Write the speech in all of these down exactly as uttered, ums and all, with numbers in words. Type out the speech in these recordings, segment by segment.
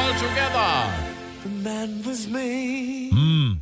all together. The man was me. Mm.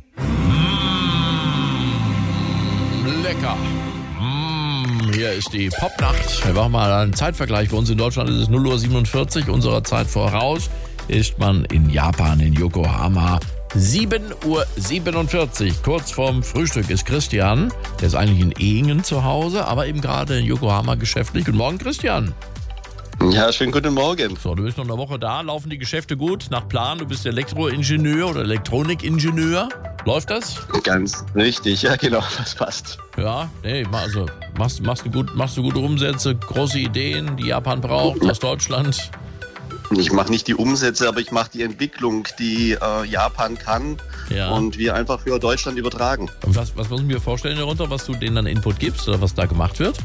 Mm. Lecker. Mm. Hier ist die Popnacht. Wir machen mal einen Zeitvergleich. Bei uns in Deutschland ist es null Uhr siebenundvierzig. Unserer Zeit voraus ist man in Japan, in Yokohama. sieben Uhr siebenundvierzig, kurz vorm Frühstück ist Christian. Der ist eigentlich in Ehingen zu Hause, aber eben gerade in Yokohama geschäftlich. Guten Morgen, Christian. Ja, schönen guten Morgen. So, du bist noch eine Woche da. Laufen die Geschäfte gut? Nach Plan? Du bist Elektroingenieur oder Elektronikingenieur. Läuft das? Ganz richtig, ja genau, das passt. Ja, nee, also machst, machst, du gut, machst du gute Umsätze, große Ideen, die Japan braucht, aus Deutschland? Ich mache nicht die Umsätze, aber ich mache die Entwicklung, die äh, Japan kann, ja, und wir einfach für Deutschland übertragen. Und was, was muss ich mir vorstellen darunter, was du denen dann Input gibst oder was da gemacht wird?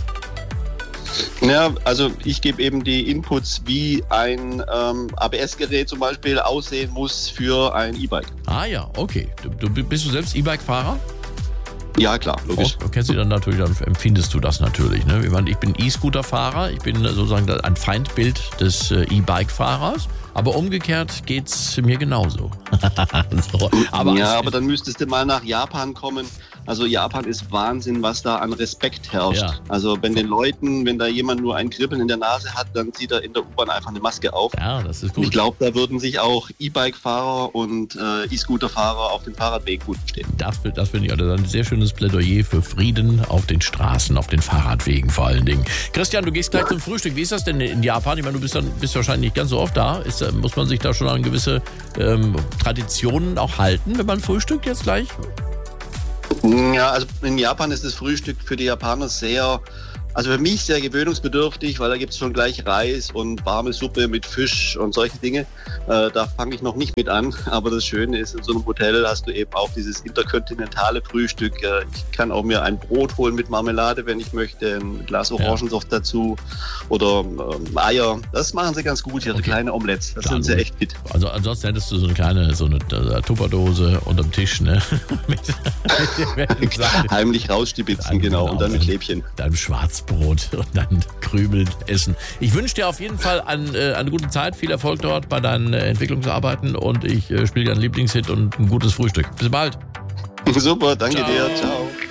Ja, also ich gebe eben die Inputs, wie ein ähm, A B S-Gerät zum Beispiel aussehen muss für ein E-Bike. Ah ja, okay. Du, du, bist du selbst E-Bike-Fahrer? Ja, klar, logisch. Oh, kennst du dann natürlich, dann empfindest du das natürlich. Ne? Ich, meine, ich bin E-Scooter-Fahrer, ich bin sozusagen ein Feindbild des äh, E-Bike-Fahrers, aber umgekehrt geht's mir genauso. so, aber ja, aber dann müsstest du mal nach Japan kommen. Also Japan ist Wahnsinn, was da an Respekt herrscht. Ja. Also wenn den Leuten, wenn da jemand nur ein Kribbeln in der Nase hat, dann zieht er in der U-Bahn einfach eine Maske auf. Ja, das ist gut. Ich glaube, da würden sich auch E-Bike-Fahrer und äh, E-Scooter-Fahrer auf dem Fahrradweg gut verstehen. Das, das finde ich also ein sehr schönes Plädoyer für Frieden auf den Straßen, auf den Fahrradwegen vor allen Dingen. Christian, du gehst gleich zum Frühstück. Wie ist das denn in Japan? Ich meine, du bist dann bist wahrscheinlich nicht ganz so oft da. Ist, muss man sich da schon an gewisse ähm, Traditionen auch halten, wenn man frühstückt jetzt gleich? Ja, also in Japan ist das Frühstück für die Japaner sehr, also für mich sehr gewöhnungsbedürftig, weil da gibt es schon gleich Reis und warme Suppe mit Fisch und solche Dinge. Äh, da fange ich noch nicht mit an, aber das Schöne ist, in so einem Hotel hast du eben auch dieses interkontinentale Frühstück. Äh, ich kann auch mir ein Brot holen mit Marmelade, wenn ich möchte, ein Glas Orangensaft, ja, dazu oder ähm, Eier. Das machen sie ganz gut hier, okay, so kleine Omelettes. Das Klar, sind sie echt fit. Also ansonsten hättest du so eine kleine, so eine äh, Tupperdose unterm Tisch, ne? mit, mit Heimlich rausstibitzen, genau, genau, und dann mit Läppchen. Deinem Schwarzbrot und dann Krümel essen. Ich wünsche dir auf jeden Fall an, äh, eine gute Zeit, viel Erfolg dort bei deinen äh, Entwicklungsarbeiten und ich äh, spiele deinen Lieblingshit und ein gutes Frühstück. Bis bald. Super, danke Ciao. dir. Ciao.